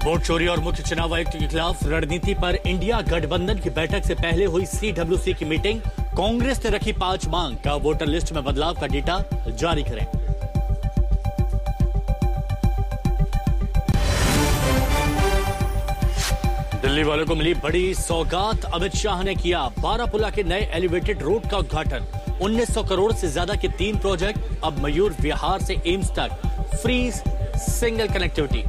Vote चोरी और मुख्य चुनाव आयुक्त के खिलाफ रणनीति पर इंडिया गठबंधन की बैठक से पहले हुई सीडब्ल्यूसी की मीटिंग। कांग्रेस ने रखी 5 मांग का वोटर लिस्ट में बदलाव का डेटा जारी करें। दिल्ली वालों को मिली बड़ी सौगात। अमित शाह ने किया बारापुला के नए एलिवेटेड रोड का उद्घाटन। 1900 करोड़ से ज्यादा के 3 प्रोजेक्ट। अब मयूर विहार से एम्स तक फ्री सिंगल कनेक्टिविटी।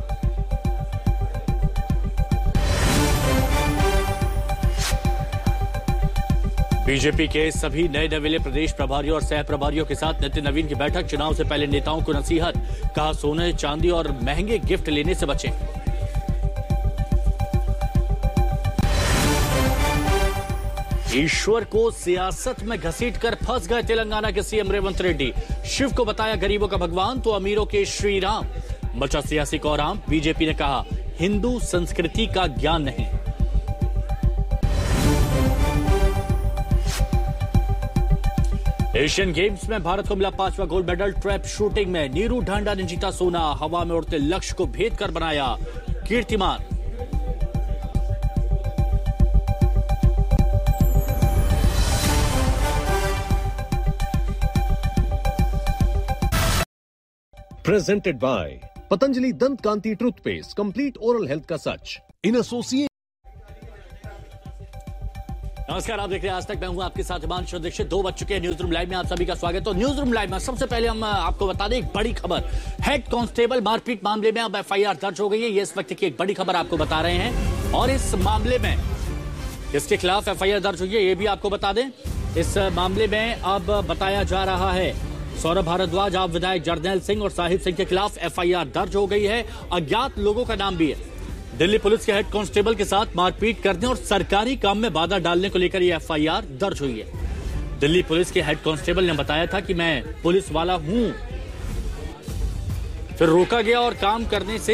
बीजेपी के सभी नए नवेले प्रदेश प्रभारियों और सह प्रभारियों के साथ नितिन नवीन की बैठक। चुनाव से पहले नेताओं को नसीहत। कहा सोने चांदी और महंगे गिफ्ट लेने से बचें। ईश्वर को सियासत में घसीटकर फंस गए तेलंगाना के सीएम रेवंत रेड्डी। शिव को बताया गरीबों का भगवान तो अमीरों के श्री राम। मचा सियासी कोहराम। बीजेपी ने कहा हिंदू संस्कृति का ज्ञान नहीं। एशियन गेम्स में भारत को मिला 5वां गोल्ड मेडल। ट्रैप शूटिंग में नीरू ढांडा ने जीता सोना। हवा में उड़ते लक्ष्य को भेद कर बनाया कीर्तिमान। Presented by पतंजलि दंत कांति टूथपेस्ट, कंप्लीट ओरल हेल्थ का सच, इन एसोसिएट। नमस्कार, आप देख रहे हैं आज तक। मैं हूं आपके साथ हिमांशु दीक्षित। 2 बज चुके हैं। न्यूज रूम लाइव में आप सभी का स्वागत। तो न्यूज रूम लाइव में सबसे पहले हम आपको बता दें एक बड़ी खबर। हेड कांस्टेबल मारपीट मामले में अब एफआईआर दर्ज हो गई है। ये इस वक्त की एक बड़ी खबर आपको बता रहे हैं। और इस मामले में इसके खिलाफ एफआईआर दर्ज हुई है, ये भी आपको बता दें। इस मामले में अब बताया जा रहा है सौरभ भारद्वाज, आप विधायक जरनैल सिंह और साहिब सिंह के खिलाफ एफआईआर दर्ज हो गई है। अज्ञात लोगों का नाम भी है। दिल्ली पुलिस के हेड कांस्टेबल के साथ मारपीट करने और सरकारी काम में बाधा डालने को लेकर यह एफआईआर दर्ज हुई है। दिल्ली पुलिस के हेड कांस्टेबल ने बताया था कि मैं पुलिस वाला हूं, फिर रोका गया और काम करने से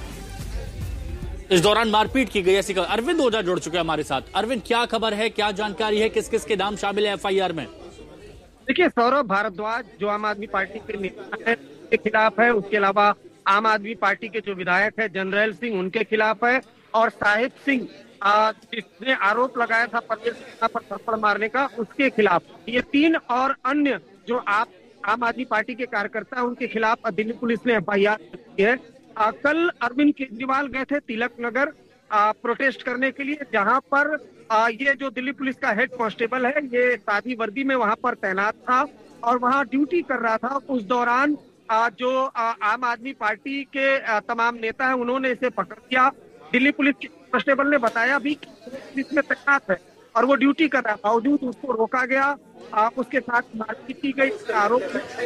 इस दौरान मारपीट की गई। ऐसी खबर अरविंद ओझा जुड़ चुके हैं हमारे साथ। अरविंद, क्या खबर है, क्या जानकारी है, किस किस के नाम शामिल है एफआईआर में? देखिए, सौरभ भारद्वाज जो आम आदमी पार्टी के नेता है के खिलाफ है। उसके अलावा आम आदमी पार्टी के जो विधायक है जरनैल सिंह, उनके खिलाफ है। और साहिब सिंह जिसने आरोप लगाया था परवेज पर थप्पड़ मारने का, उसके खिलाफ। ये 3 और अन्य जो आम आदमी पार्टी के कार्यकर्ता हैं, उनके खिलाफ दिल्ली पुलिस ने एफआईआर की है। कल अरविंद केजरीवाल गए थे तिलक नगर प्रोटेस्ट करने के लिए, जहां पर ये जो दिल्ली पुलिस का हेड कांस्टेबल है, ये सादी वर्दी में वहां पर तैनात था और वहां ड्यूटी कर रहा था। उस दौरान जो आम आदमी पार्टी के तमाम नेता हैं, उन्होंने इसे पकड़ लिया। दिल्ली पुलिस के कांस्टेबल ने बताया भी कि पुलिस में तैनात है और वो ड्यूटी कर रहा था, बावजूद उसको रोका गया। उसके साथ मारपीट की गई। आरोप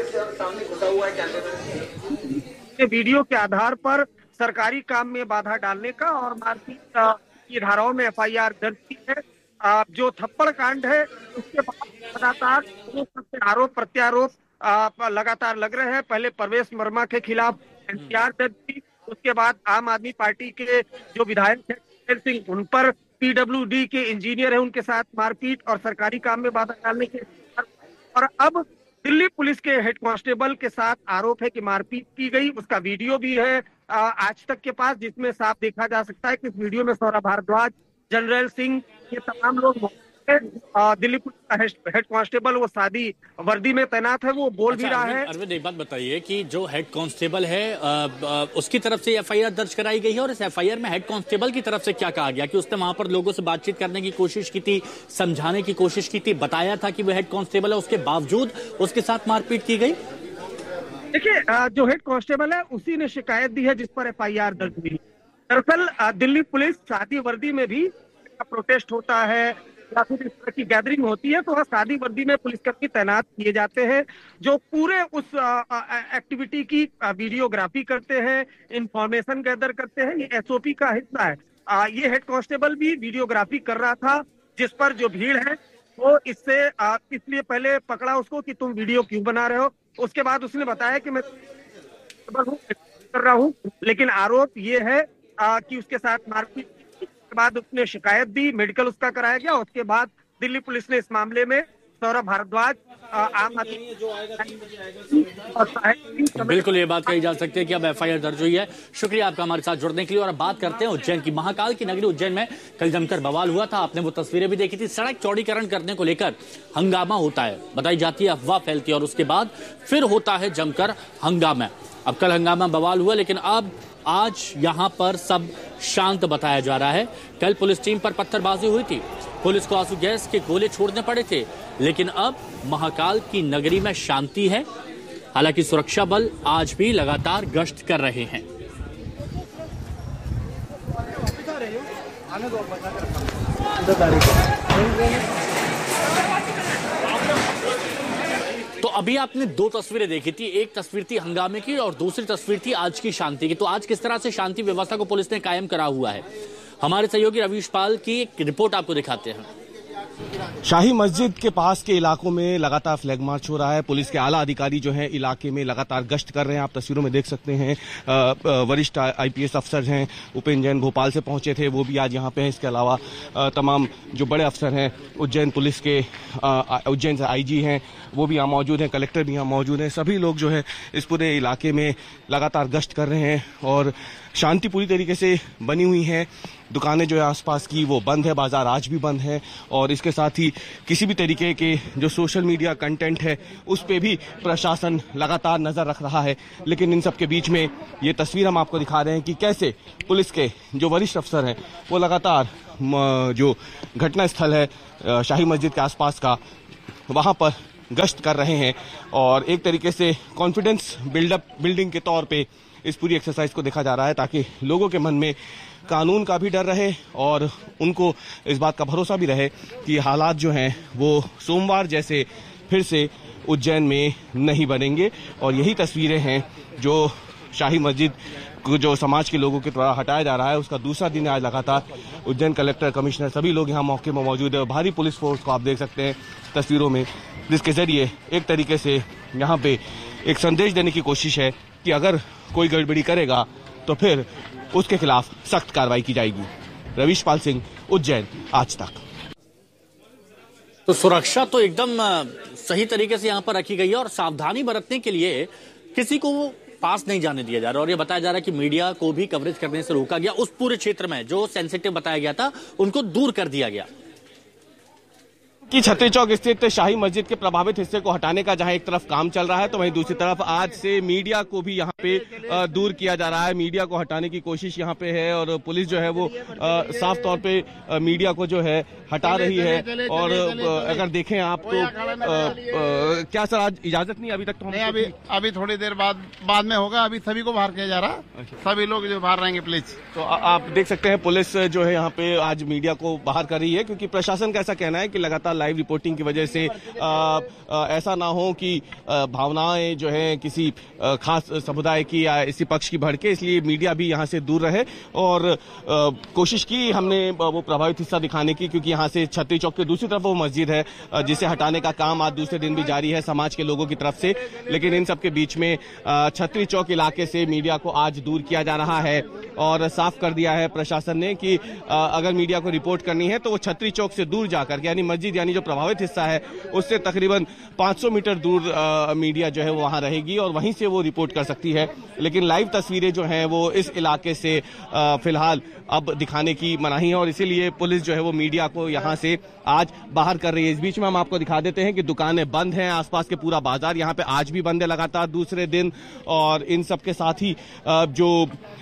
वीडियो के आधार पर सरकारी काम में बाधा डालने का और मारपीट की धाराओं में एफआईआर दर्ज की है। जो थप्पड़ कांड है, उसके बाद लगातार आरोप प्रत्यारोप लगातार लग रहे हैं। पहले परवेश वर्मा के खिलाफ एफआईआर दर्ज की, उसके बाद आम आदमी पार्टी के जो विधायक है जरनैल सिंह, उन पर पीडब्ल्यूडी के इंजीनियर है, उनके साथ मारपीट और सरकारी काम में बाधा डालने के। और अब दिल्ली पुलिस के हेड कांस्टेबल के साथ आरोप है कि मारपीट की गई। उसका वीडियो भी है आज तक के पास, जिसमें साफ देखा जा सकता है कि इस वीडियो में सौरभ भारद्वाज, जरनैल सिंह, ये तमाम लोग दिल्ली पुलिस का हेड कांस्टेबल वो सादी वर्दी में तैनात है, वो बोल भी रहा है। अरविंद, एक बात बताइए कि जो हेड कांस्टेबल है उसकी तरफ से एफआईआर दर्ज कराई गई है और इस एफआईआर में हेड कांस्टेबल की तरफ से क्या कहा गया कि उसने वहां पर लोगों से बातचीत करने की कोशिश की थी, समझाने की कोशिश की थी, बताया था कि वो हेड कांस्टेबल है, उसके बावजूद उसके साथ मारपीट की गई? देखिए, जो हेड कांस्टेबल है उसी ने शिकायत दी है जिस पर एफआईआर दर्ज हुई। दरअसल दिल्ली पुलिस सादी वर्दी में भी प्रोटेस्ट होता है या फिर इस तरह की गैदरिंग होती है, तो वह सादी वर्दी में पुलिसकर्मी तैनात किए जाते हैं, जो पूरे उस एक्टिविटी की वीडियोग्राफी करते हैं, इंफॉर्मेशन गैदर करते हैं। ये एसओपी का हिस्सा है। ये हेड कांस्टेबल भी वीडियोग्राफी कर रहा था, जिस पर जो भीड़ है वो इसलिए पहले पकड़ा उसको कि तुम वीडियो क्यों बना रहे हो। उसके बाद उसने बताया कि मैं कर रहा हूँ, लेकिन आरोप ये है कि उसके साथ मारपीट के बाद उसने शिकायत दी, मेडिकल उसका कराया गया। उसके बाद दिल्ली पुलिस ने इस मामले में सौरभ भारद्वाज आम आदमी और साहिब सिंह। बिल्कुल ये बात कही जा सकती है कि अब एफआईआर दर्ज हुई है। शुक्रिया आपका हमारे साथ जुड़ने के लिए। और अब बात करते हैं उज्जैन की। महाकाल की नगरी उज्जैन में कल जमकर बवाल हुआ था। आपने वो तस्वीरें भी देखी थी। सड़क चौड़ीकरण करने को लेकर हंगामा होता है, बताई जाती है, अफवाह फैलती है और उसके बाद फिर होता है जमकर हंगामा। अब कल हंगामा बवाल हुआ, लेकिन अब आज यहां पर सब शांत बताया जा रहा है। कल पुलिस टीम पर पत्थरबाजी हुई थी, पुलिस को आंसू गैस के गोले छोड़ने पड़े थे, लेकिन अब महाकाल की नगरी में शांति है। हालांकि सुरक्षा बल आज भी लगातार गश्त कर रहे हैं। तो अभी आपने दो तस्वीरें देखी थी, एक तस्वीर थी हंगामे की और दूसरी तस्वीर थी आज की शांति की। तो आज किस तरह से शांति व्यवस्था को पुलिस ने कायम करा हुआ है, हमारे सहयोगी रवीश पाल की एक रिपोर्ट आपको दिखाते हैं। शाही मस्जिद के पास के इलाकों में लगातार फ्लैग मार्च हो रहा है। पुलिस के आला अधिकारी जो हैं इलाके में लगातार गश्त कर रहे हैं। आप तस्वीरों में देख सकते हैं वरिष्ठ आईपीएस अफसर हैं उपेंद्र जैन भोपाल से पहुंचे थे, वो भी आज यहां पे हैं। इसके अलावा तमाम जो बड़े अफसर हैं उज्जैन पुलिस के, उज्जैन से आईजी हैं वो भी यहाँ मौजूद हैं, कलेक्टर भी यहाँ मौजूद हैं। सभी लोग जो है इस पूरे इलाके में लगातार गश्त कर रहे हैं और शांति पूरी तरीके से बनी हुई है। दुकानें जो है आसपास की वो बंद है, बाजार आज भी बंद है और इसके साथ ही किसी भी तरीके के जो सोशल मीडिया कंटेंट है उस पे भी प्रशासन लगातार नजर रख रहा है। लेकिन इन सब के बीच में ये तस्वीर हम आपको दिखा रहे हैं कि कैसे पुलिस के जो वरिष्ठ अफसर हैं वो लगातार जो घटना स्थल है शाही मस्जिद के आसपास का, वहां पर गश्त कर रहे हैं और एक तरीके से कॉन्फिडेंस बिल्डिंग के तौर पे इस पूरी एक्सरसाइज को देखा जा रहा है, ताकि लोगों के मन में कानून का भी डर रहे और उनको इस बात का भरोसा भी रहे कि हालात जो हैं वो सोमवार जैसे फिर से उज्जैन में नहीं बनेंगे। और यही तस्वीरें हैं जो शाही मस्जिद को जो समाज के लोगों के द्वारा हटाया जा रहा है, उसका दूसरा दिन आज लगातार उज्जैन कलेक्टर, कमिश्नर सभी लोग यहाँ मौके में मौजूद है। भारी पुलिस फोर्स को आप देख सकते हैं तस्वीरों में, जिसके जरिए एक तरीके से यहाँ पे एक संदेश देने की कोशिश है कि अगर कोई गड़बड़ी करेगा तो फिर उसके खिलाफ सख्त कार्रवाई की जाएगी। रवीश पाल सिंह, उज्जैन, आज तक। तो सुरक्षा तो एकदम सही तरीके से यहां पर रखी गई है और सावधानी बरतने के लिए किसी को पास नहीं जाने दिया जा रहा। और ये बताया जा रहा है कि मीडिया को भी कवरेज करने से रोका गया। उस पूरे क्षेत्र में जो सेंसिटिव बताया गया था उनको दूर कर दिया गया। कि छतरी चौक स्थित शाही मस्जिद के प्रभावित हिस्से को हटाने का जहां एक तरफ काम चल रहा है, तो वहीं दूसरी तरफ आज से मीडिया को भी यहां पे दूर किया जा रहा है। मीडिया को हटाने की कोशिश यहां पे है और पुलिस जो है वो साफ तौर पे मीडिया को जो है हटा रही है। और अगर देखें आप तो क्या सर आज इजाजत नहीं अभी तक? तो नहीं, अभी थोड़ी देर बाद में होगा। अभी सभी को बाहर किया जा रहा, सभी लोग जो बाहर रहेंगे प्लीज। तो आप देख सकते हैं पुलिस जो है यहाँ पे आज मीडिया को बाहर कर रही है, क्योंकि प्रशासन का ऐसा कहना है कि लगातार लाइव रिपोर्टिंग की वजह से ऐसा ना हो कि भावनाएं जो है किसी खास समुदाय की या इसी पक्ष की भड़के, इसलिए मीडिया भी यहां से दूर रहे। और कोशिश की हमने वो प्रभावित हिस्सा दिखाने की, क्योंकि यहां से छतरी चौक के दूसरी तरफ वो मस्जिद है जिसे हटाने का काम आज दूसरे दिन भी जारी है समाज के लोगों की तरफ से। लेकिन इन सब के बीच में छतरी चौक इलाके से मीडिया को आज दूर किया जा रहा है और साफ कर दिया है प्रशासन ने कि अगर मीडिया को रिपोर्ट करनी है तो वो छतरी चौक से दूर जाकर, यानी मस्जिद यानी जो प्रभावित हिस्सा है उससे तकरीबन 500 मीटर दूर मीडिया जो है वो वहां रहेगी और वहीं से वो रिपोर्ट कर सकती है। लेकिन लाइव तस्वीरें जो हैं वो इस इलाके से फिलहाल अब दिखाने की मनाही है और इसीलिए पुलिस जो है वो मीडिया को यहां से आज बाहर कर रही है। इस बीच में हम आपको दिखा देते हैं कि दुकानें बंद हैं, आसपास के पूरा बाजार यहाँ पे आज भी बंद है लगातार दूसरे दिन। और इन सब के साथ ही जो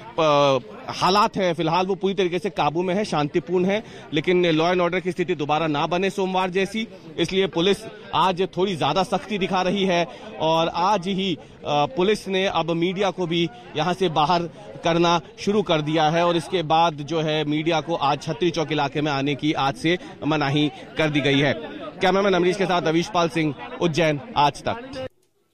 हालात है फिलहाल वो पूरी तरीके से काबू में है, शांतिपूर्ण है। लेकिन लॉ एंड ऑर्डर की स्थिति दोबारा ना बने सोमवार जैसी, इसलिए पुलिस आज थोड़ी ज्यादा सख्ती दिखा रही है। और आज ही पुलिस ने अब मीडिया को भी यहां से बाहर करना शुरू कर दिया है और इसके बाद जो है मीडिया को आज छतरी चौक इलाके में आने की आज से मनाही कर दी गई है। कैमरामैन अमरीश के साथ रवीश पाल सिंह, उज्जैन, आज तक।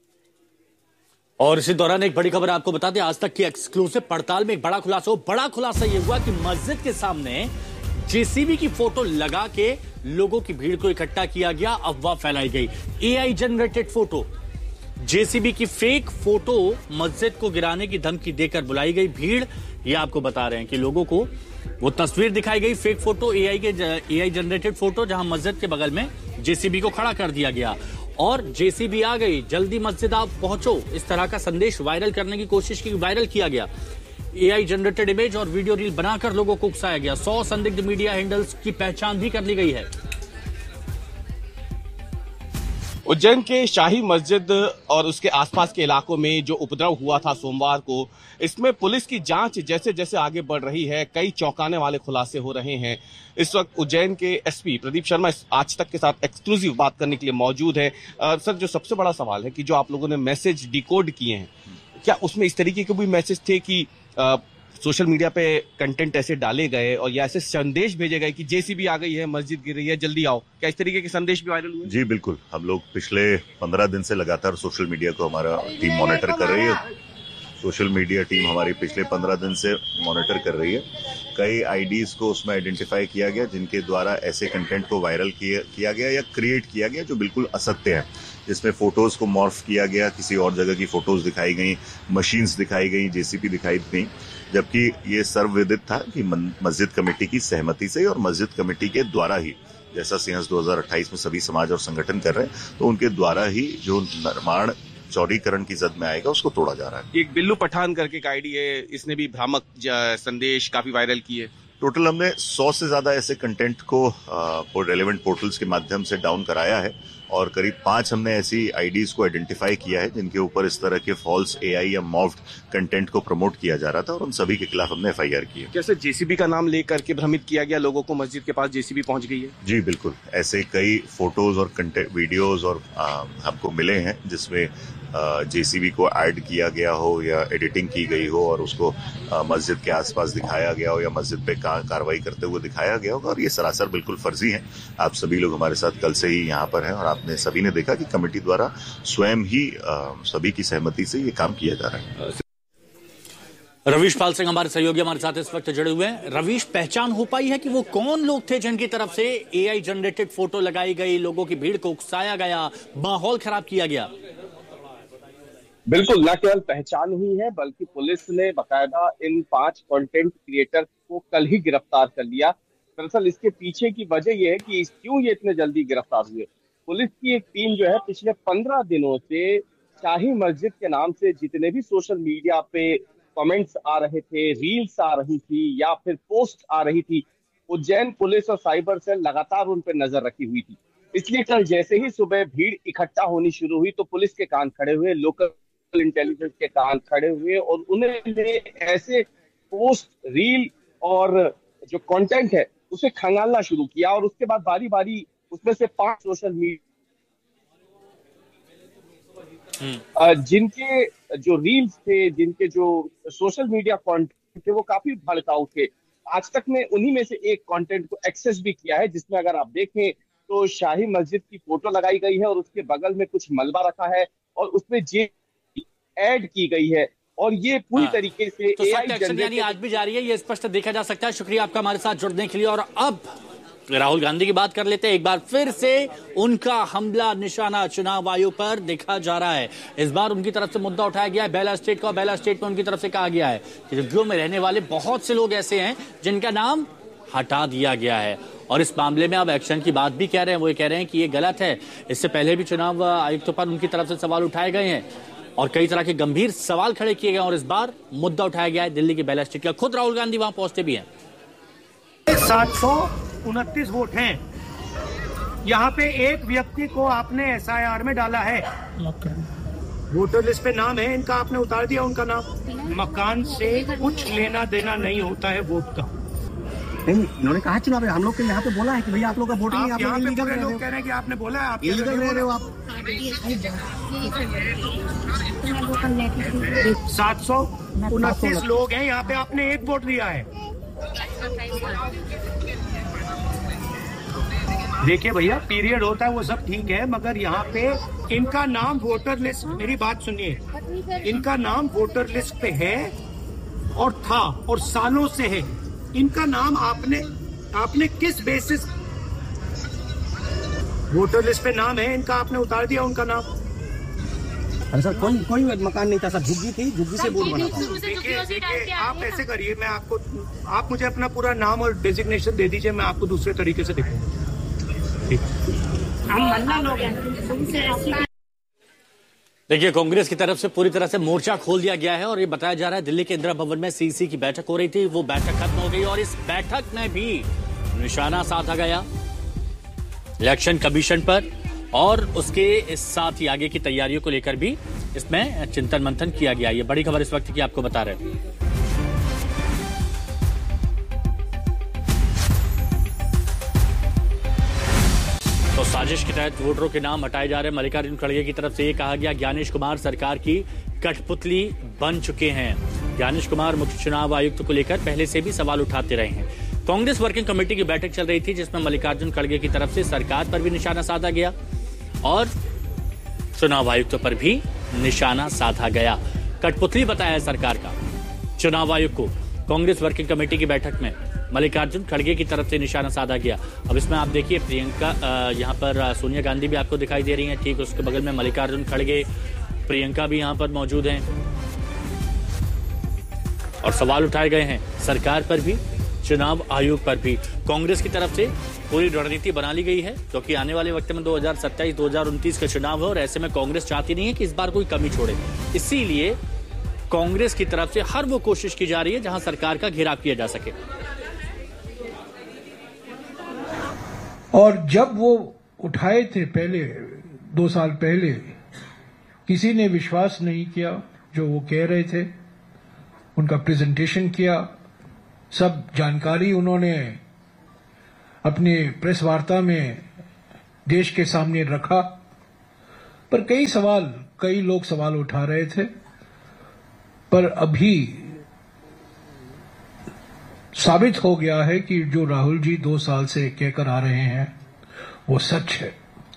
और इसी दौरान एक बड़ी खबर आपको बता दें, आज तक की एक्सक्लूसिव पड़ताल में एक बड़ा खुलासा यह हुआ कि मस्जिद के सामने जेसीबी की फोटो लगा के लोगों की भीड़ को इकट्ठा किया गया, अफवाह फैलाई गई। एआई जनरेटेड फोटो, जेसीबी की फेक फोटो मस्जिद को गिराने की धमकी देकर बुलाई गई भीड़। ये आपको बता रहे हैं कि लोगों को वो तस्वीर दिखाई गई, fake photo, AI generated photo, जहां मस्जिद के बगल में जेसीबी को खड़ा कर दिया गया और जेसीबी आ गई, जल्दी मस्जिद आप पहुंचो, इस तरह का संदेश वायरल करने की कोशिश की, वायरल किया गया। एआई जनरेटेड इमेज और वीडियो रील बनाकर लोगों को उकसाया गया। 100 संदिग्ध मीडिया हैंडल्स की पहचान भी कर ली गई है। उज्जैन के शाही मस्जिद और उसके आसपास के इलाकों में जो उपद्रव हुआ था सोमवार को, इसमें पुलिस की जांच जैसे जैसे आगे बढ़ रही है, कई चौंकाने वाले खुलासे हो रहे हैं। इस वक्त उज्जैन के एसपी प्रदीप शर्मा आज तक के साथ एक्सक्लूसिव बात करने के लिए मौजूद है। सर, जो सबसे बड़ा सवाल है कि जो आप लोगों ने मैसेज डिकोड किए हैं, क्या उसमें इस तरीके के भी मैसेज थे कि सोशल मीडिया पे कंटेंट ऐसे डाले गए और या ऐसे संदेश भेजे गए कि जेसीबी आ गई है, मस्जिद गिर रही है, जल्दी आओ? क्या इस तरीके के संदेश भी वायरल हुए? जी बिल्कुल, हम लोग पिछले 15 दिन से लगातार सोशल मीडिया को हमारा टीम मॉनिटर कर रही है। सोशल मीडिया टीम हमारी पिछले 15 दिन से मॉनिटर कर रही है। कई आईडीज को उसमें आइडेंटिफाई किया गया जिनके द्वारा ऐसे कंटेंट को वायरल किया गया या क्रिएट किया गया जो बिल्कुल असत्य है, जिसमें फोटोज को मॉर्फ किया गया, किसी और जगह की फोटोज दिखाई गई, मशीन्स दिखाई गई, जेसीबी दिखाई गई, जबकि ये सर्वविदित था कि मस्जिद कमेटी की सहमति से और मस्जिद कमेटी के द्वारा ही, जैसा सिंहस 2028 में सभी समाज और संगठन कर रहे हैं, तो उनके द्वारा ही जो निर्माण चौड़ीकरण की जद में आएगा उसको तोड़ा जा रहा है। एक बिल्लू पठान करके एक आईडी है, इसने भी भ्रामक संदेश काफी वायरल किए। टोटल हमने 100 से ज्यादा ऐसे कंटेंट को रेलेवेंट पोर्टल्स के माध्यम से डाउन कराया है और करीब 5 हमने ऐसी आईडीज को आइडेंटिफाई किया है जिनके ऊपर इस तरह के फॉल्स एआई या मॉर्फ्ड कंटेंट को प्रमोट किया जा रहा था और उन सभी के खिलाफ हमने एफआईआर की है। कैसे जेसीबी का नाम लेकर के भ्रमित किया गया लोगों को, मस्जिद के पास जेसीबी पहुंच गई है? जी बिल्कुल, ऐसे कई फोटोज और कंटेंट वीडियोज और हमको मिले हैं जिसमें जेसीबी को ऐड किया गया हो या एडिटिंग की गई हो और उसको मस्जिद के आसपास दिखाया गया हो या मस्जिद पे कार्रवाई करते हुए दिखाया गया होगा, और ये सरासर बिल्कुल फर्जी है। आप सभी लोग हमारे साथ कल से ही यहाँ पर हैं और आपने सभी ने देखा कि कमेटी द्वारा स्वयं ही सभी की सहमति से ये काम किया जा रहा है। रवीश पाल सिंह हमारे सहयोगी हमारे साथ इस वक्त जुड़े हुए हैं। रवीश, पहचान हो पाई है कि वो कौन लोग थे जिनकी तरफ से एआई जनरेटेड फोटो लगाई गई, लोगों की भीड़ को उकसाया गया, माहौल खराब किया गया? बिल्कुल, न केवल पहचान हुई है बल्कि पुलिस ने बकायदा इन 5 कंटेंट क्रिएटर को कल ही गिरफ्तार कर लिया। दरअसल इसके पीछे की वजह यह है कि क्यों ये इतने जल्दी गिरफ्तार हुए। पुलिस की एक टीम जो है पिछले 15 दिनों से शाही मस्जिद के नाम से जितने भी सोशल मीडिया पे कमेंट्स आ रहे थे, रील्स आ रही थी या फिर पोस्ट आ रही थी, उज्जैन पुलिस और साइबर सेल लगातार उन पर नजर रखी हुई थी। इसलिए कल जैसे ही सुबह भीड़ इकट्ठा होनी शुरू हुई तो पुलिस के कान खड़े हुए, लोकल इंटेलिजेंस के कान खड़े हुए और उन्होंने ऐसे पोस्ट, रील और जो कंटेंट है उसे खंगालना शुरू किया और उसके बाद बारी बारी उसमें से 5 सोशल मीडिया जिनके जो रील्स थे, जिनके जो सोशल मीडिया कंटेंट थे वो काफी भड़काऊ थे। आज तक में उन्हीं में से एक कंटेंट को एक्सेस भी किया है जिसमें अगर आप देखें तो शाही मस्जिद की फोटो लगाई गई है और उसके बगल में कुछ मलबा रखा है और उसमें जे ऐड की गई है और ये पूरी तरीके से तो एक्शन यानी आज भी जारी है, ये स्पष्ट देखा जा सकता है। शुक्रिया आपका हमारे साथ जुड़ने के लिए। और अब राहुल गांधी की बात कर लेते हैं। एक बार फिर से उनका हमला निशाना चुनाव आयोग पर देखा जा रहा है। इस बार उनकी तरफ से मुद्दा उठाया गया है बेला स्टेट का। बेला स्टेट में उनकी तरफ से कहा गया है कि झुग्गियों में रहने वाले बहुत से लोग ऐसे हैं जिनका नाम हटा दिया गया है और इस मामले में अब एक्शन की बात भी कह रहे हैं। वो ये कह रहे हैं कि ये गलत है। इससे पहले भी चुनाव आयुक्तों पर उनकी तरफ से सवाल उठाए गए हैं और कई तरह के गंभीर सवाल खड़े किए गए और इस बार मुद्दा उठाया गया है दिल्ली के बेला स्टेट का। खुद राहुल गांधी वहां पहुंचते भी हैं। 729 वोट हैं। यहाँ पे एक व्यक्ति को आपने एसआईआर में डाला है, वोटर लिस्ट पे नाम है इनका, आपने उतार दिया उनका नाम। मकान से कुछ लेना देना नहीं होता है वोट का। इन्होंने कहा चुनाव में हम लोग के यहाँ पे बोला है कि भैया आप लोग का वोटिंग आप यहाँ पे पूरे लोग कह रहे हैं कि आपने बोला है आप इलीगल रह रहे हो। आप 729 लोग हैं यहाँ पे, आपने एक वोट दिया है। देखिए भैया, पीरियड होता है वो सब ठीक है, मगर यहाँ पे इनका नाम वोटर लिस्ट, मेरी बात सुनिए, इनका नाम वोटर लिस्ट पे है और था और सालों से है। इनका नाम आपने किस बेसिस, वोटर लिस्ट पे नाम है इनका, आपने उतार दिया उनका नाम। अरे सर कोई मकान नहीं था सर, झुग्गी थी, झुग्गी से बोर्ड बना था। देखिए आप ऐसे करिए, मैं आपको, आप मुझे अपना पूरा नाम और डेजिग्नेशन दे दीजिए, मैं आपको दूसरे तरीके से दिखाऊंगा। हम मल्ला लोग हैं, तुमसे ऐसी। देखिए, कांग्रेस की तरफ से पूरी तरह से मोर्चा खोल दिया गया है और ये बताया जा रहा है दिल्ली के इंदिरा भवन में सीसी की बैठक हो रही थी, वो बैठक खत्म हो गई और इस बैठक में भी निशाना साधा गया इलेक्शन कमीशन पर और उसके साथ ही आगे की तैयारियों को लेकर भी इसमें चिंतन मंथन किया गया। ये बड़ी खबर इस वक्त की आपको बता रहे हैं। तो साजिश के तहत वोटरों के नाम हटाए जा रहे मल्लिकार्जुन खड़गे की तरफ से ये कहा गया ज्ञानेश कुमार सरकार की कठपुतली बन चुके हैं। ज्ञानेश कुमार मुख्य चुनाव आयुक्त को लेकर पहले से भी सवाल उठाते रहे हैं। कांग्रेस वर्किंग कमेटी की बैठक चल रही थी जिसमें मल्लिकार्जुन खड़गे की तरफ से सरकार पर भी निशाना साधा गया और चुनाव आयुक्त पर भी निशाना साधा गया। कठपुतली बताया सरकार का चुनाव आयोग को। कांग्रेस वर्किंग कमेटी की बैठक में मल्लिकार्जुन खड़गे की तरफ से निशाना साधा गया। अब इसमें आप देखिए प्रियंका, यहाँ पर सोनिया गांधी भी आपको दिखाई दे रही हैं, ठीक उसके बगल में मल्लिकार्जुन खड़गे, प्रियंका भी यहाँ पर मौजूद हैं और सवाल उठाए गए हैं सरकार पर भी, चुनाव आयोग पर भी। कांग्रेस की तरफ से पूरी रणनीति बना ली गई है क्योंकि आने वाले वक्त में 2027-2029 का चुनाव है और ऐसे में कांग्रेस चाहती नहीं है कि इस बार कोई कमी छोड़े। इसीलिए कांग्रेस की तरफ से हर वो कोशिश की जा रही है जहां सरकार का घेराव किया जा सके। और जब वो उठाए थे पहले 2 साल पहले, किसी ने विश्वास नहीं किया जो वो कह रहे थे। उनका प्रेजेंटेशन किया, सब जानकारी उन्होंने अपने प्रेस वार्ता में देश के सामने रखा, पर कई लोग सवाल उठा रहे थे। पर अभी साबित हो गया है कि जो राहुल जी 2 साल से कहकर आ रहे हैं वो सच है।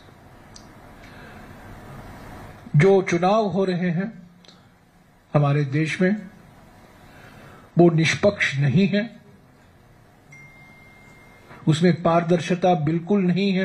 जो चुनाव हो रहे हैं हमारे देश में वो निष्पक्ष नहीं है, उसमें पारदर्शिता बिल्कुल नहीं है।